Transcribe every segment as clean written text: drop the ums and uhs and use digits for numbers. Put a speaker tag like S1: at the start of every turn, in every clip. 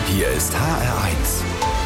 S1: Hier ist HR1.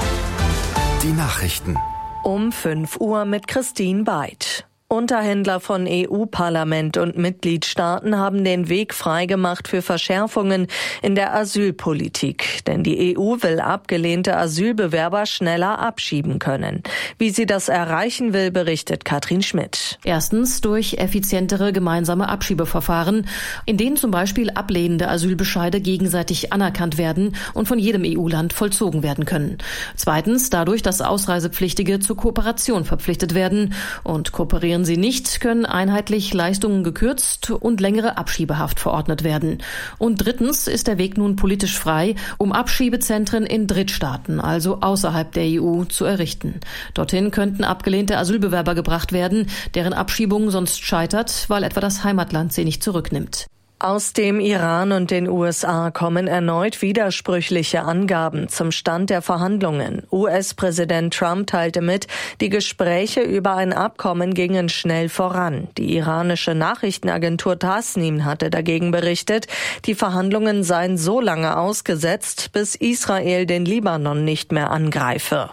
S1: Die Nachrichten.
S2: Um 5 Uhr mit Christine Beid. Unterhändler von EU-Parlament und Mitgliedstaaten haben den Weg freigemacht für Verschärfungen in der Asylpolitik. Denn die EU will abgelehnte Asylbewerber schneller abschieben können. Wie sie das erreichen will, berichtet Katrin Schmidt.
S3: Erstens durch effizientere gemeinsame Abschiebeverfahren, in denen zum Beispiel ablehnende Asylbescheide gegenseitig anerkannt werden und von jedem EU-Land vollzogen werden können. Zweitens dadurch, dass Ausreisepflichtige zur Kooperation verpflichtet werden. Und kooperieren sie nicht, können einheitlich Leistungen gekürzt und längere Abschiebehaft verordnet werden. Und drittens ist der Weg nun politisch frei, um Abschiebezentren in Drittstaaten, also außerhalb der EU, zu errichten. Dorthin könnten abgelehnte Asylbewerber gebracht werden, deren Abschiebung sonst scheitert, weil etwa das Heimatland sie nicht zurücknimmt.
S2: Aus dem Iran und den USA kommen erneut widersprüchliche Angaben zum Stand der Verhandlungen. US-Präsident Trump teilte mit, die Gespräche über ein Abkommen gingen schnell voran. Die iranische Nachrichtenagentur Tasnim hatte dagegen berichtet, die Verhandlungen seien so lange ausgesetzt, bis Israel den Libanon nicht mehr angreife.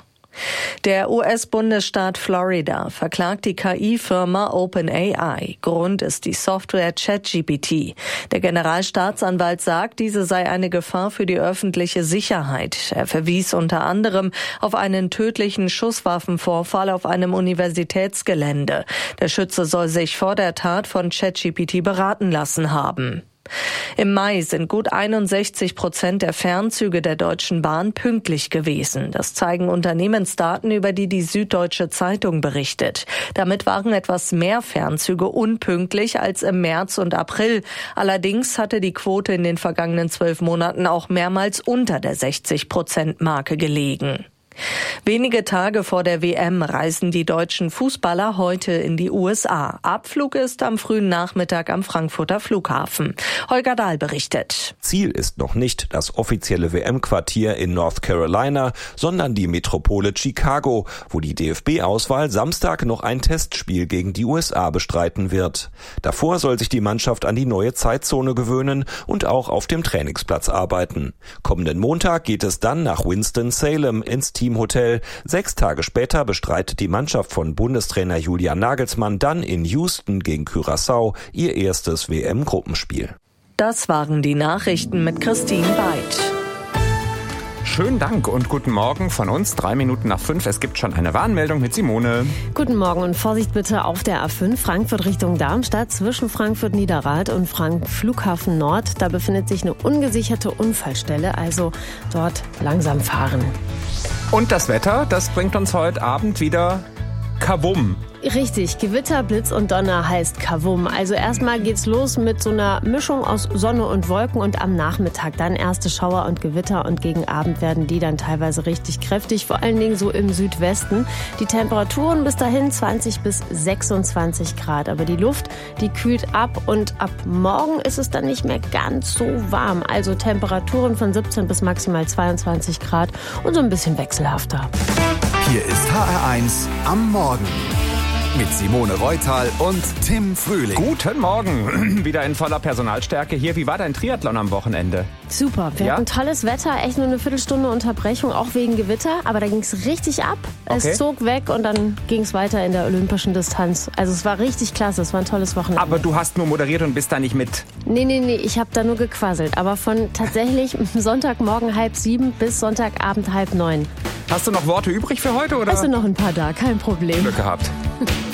S2: Der US-Bundesstaat Florida verklagt die KI-Firma OpenAI. Grund ist die Software ChatGPT. Der Generalstaatsanwalt sagt, diese sei eine Gefahr für die öffentliche Sicherheit. Er verwies unter anderem auf einen tödlichen Schusswaffenvorfall auf einem Universitätsgelände. Der Schütze soll sich vor der Tat von ChatGPT beraten lassen haben. Im Mai sind gut 61% der Fernzüge der Deutschen Bahn pünktlich gewesen. Das zeigen Unternehmensdaten, über die die Süddeutsche Zeitung berichtet. Damit waren etwas mehr Fernzüge unpünktlich als im März und April. Allerdings hatte die Quote in den vergangenen 12 Monaten auch mehrmals unter der 60%-Marke gelegen. Wenige Tage vor der WM reisen die deutschen Fußballer heute in die USA. Abflug ist am frühen Nachmittag am Frankfurter Flughafen. Holger Dahl berichtet.
S4: Ziel ist noch nicht das offizielle WM-Quartier in North Carolina, sondern die Metropole Chicago, wo die DFB-Auswahl Samstag noch ein Testspiel gegen die USA bestreiten wird. Davor soll sich die Mannschaft an die neue Zeitzone gewöhnen und auch auf dem Trainingsplatz arbeiten. Kommenden Montag geht es dann nach Winston-Salem ins Teamhotel. 6 Tage später bestreitet die Mannschaft von Bundestrainer Julian Nagelsmann dann in Houston gegen Curaçao ihr erstes WM-Gruppenspiel.
S2: Das waren die Nachrichten mit Christine Beid.
S5: Schönen Dank und guten Morgen von uns. 3 Minuten nach 5. Es gibt schon eine Warnmeldung mit Simone.
S6: Guten Morgen und Vorsicht bitte auf der A5 Frankfurt Richtung Darmstadt zwischen Frankfurt-Niederrad und Flughafen Nord. Da befindet sich eine ungesicherte Unfallstelle, also dort langsam fahren.
S5: Und das Wetter, das bringt uns heute Abend wieder Kavum.
S6: Richtig, Gewitter, Blitz und Donner heißt Kavum. Also erstmal geht's los mit so einer Mischung aus Sonne und Wolken und am Nachmittag dann erste Schauer und Gewitter und gegen Abend werden die dann teilweise richtig kräftig, vor allen Dingen so im Südwesten. Die Temperaturen bis dahin 20 bis 26 Grad, aber die Luft, die kühlt ab und ab morgen ist es dann nicht mehr ganz so warm. Also Temperaturen von 17 bis maximal 22 Grad und so ein bisschen wechselhafter.
S1: Hier ist HR1 am Morgen. Mit Simone Reutal und Tim Frühling.
S5: Guten Morgen. Wieder in voller Personalstärke hier. Wie war dein Triathlon am Wochenende?
S6: Super. Wir hatten tolles Wetter. Echt nur eine Viertelstunde Unterbrechung, auch wegen Gewitter. Aber da ging es richtig ab. Es zog weg und dann ging es weiter in der olympischen Distanz. Also es war richtig klasse. Es war ein tolles Wochenende.
S5: Aber du hast nur moderiert und bist da nicht mit?
S6: Nee. Ich habe da nur gequasselt. Aber von tatsächlich Sonntagmorgen 6:30 bis Sonntagabend 8:30.
S5: Hast du noch Worte übrig für heute? Oder?
S6: Hast du noch ein paar da? Kein Problem.
S5: Glück gehabt.